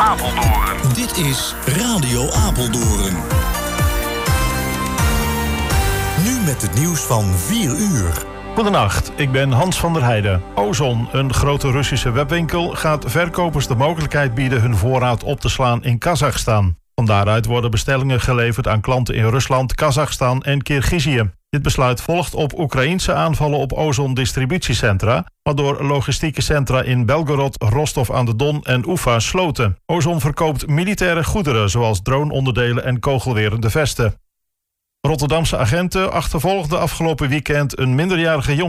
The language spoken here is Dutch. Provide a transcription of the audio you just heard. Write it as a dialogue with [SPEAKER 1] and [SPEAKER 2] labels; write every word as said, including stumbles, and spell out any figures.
[SPEAKER 1] Apeldoorn.
[SPEAKER 2] Dit is Radio Apeldoorn. Nu met het nieuws van vier uur.
[SPEAKER 3] Goedenacht, ik ben Hans van der Heijden. Ozon, een grote Russische webwinkel, gaat verkopers de mogelijkheid bieden hun voorraad op te slaan in Kazachstan. Van daaruit worden bestellingen geleverd aan klanten in Rusland, Kazachstan en Kirgizië. Dit besluit volgt op Oekraïense aanvallen op Ozon distributiecentra, waardoor logistieke centra in Belgorod, Rostov aan de Don en Ufa sloten. Ozon verkoopt militaire goederen zoals droneonderdelen en kogelwerende vesten. Rotterdamse agenten achtervolgden afgelopen weekend een minderjarige jongen